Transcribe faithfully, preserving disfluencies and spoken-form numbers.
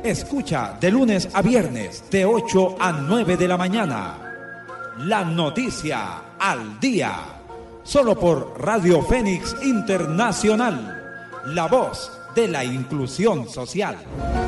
Escucha de lunes a viernes de ocho a nueve de la mañana. La noticia al día. Solo por Radio Fénix Internacional. La voz de la inclusión social.